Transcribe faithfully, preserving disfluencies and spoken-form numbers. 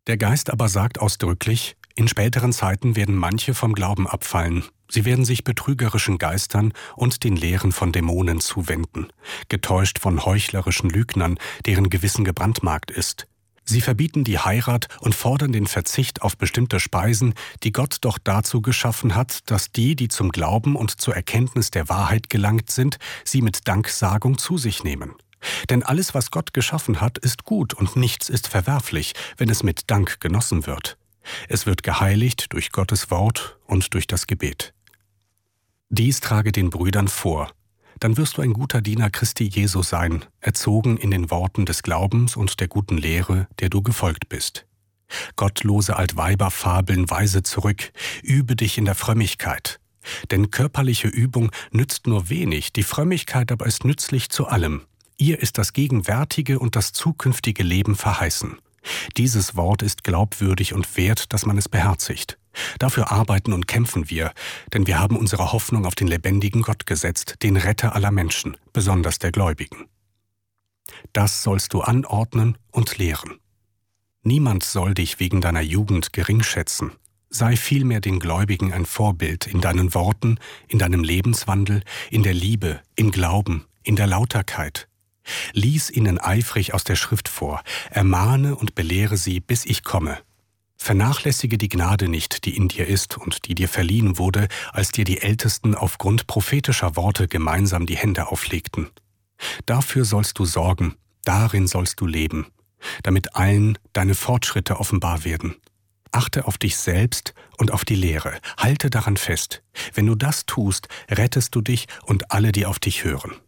Der Geist aber sagt ausdrücklich, in späteren Zeiten werden manche vom Glauben abfallen. Sie werden sich betrügerischen Geistern und den Lehren von Dämonen zuwenden, getäuscht von heuchlerischen Lügnern, deren Gewissen gebrandmarkt ist. Sie verbieten die Heirat und fordern den Verzicht auf bestimmte Speisen, die Gott doch dazu geschaffen hat, dass die, die zum Glauben und zur Erkenntnis der Wahrheit gelangt sind, sie mit Danksagung zu sich nehmen. Denn alles, was Gott geschaffen hat, ist gut und nichts ist verwerflich, wenn es mit Dank genossen wird. Es wird geheiligt durch Gottes Wort und durch das Gebet. Dies trage den Brüdern vor. Dann wirst du ein guter Diener Christi Jesu sein, erzogen in den Worten des Glaubens und der guten Lehre, der du gefolgt bist. Gottlose Altweiberfabeln weise zurück, übe dich in der Frömmigkeit. Denn körperliche Übung nützt nur wenig, die Frömmigkeit aber ist nützlich zu allem. Ihr ist das gegenwärtige und das zukünftige Leben verheißen. Dieses Wort ist glaubwürdig und wert, dass man es beherzigt. Dafür arbeiten und kämpfen wir, denn wir haben unsere Hoffnung auf den lebendigen Gott gesetzt, den Retter aller Menschen, besonders der Gläubigen. Das sollst du anordnen und lehren. Niemand soll dich wegen deiner Jugend geringschätzen. Sei vielmehr den Gläubigen ein Vorbild in deinen Worten, in deinem Lebenswandel, in der Liebe, im Glauben, in der Lauterkeit. Lies ihnen eifrig aus der Schrift vor, ermahne und belehre sie, bis ich komme. Vernachlässige die Gnade nicht, die in dir ist und die dir verliehen wurde, als dir die Ältesten aufgrund prophetischer Worte gemeinsam die Hände auflegten. Dafür sollst du sorgen, darin sollst du leben, damit allen deine Fortschritte offenbar werden. Achte auf dich selbst und auf die Lehre, halte daran fest. Wenn du das tust, rettest du dich und alle, die auf dich hören.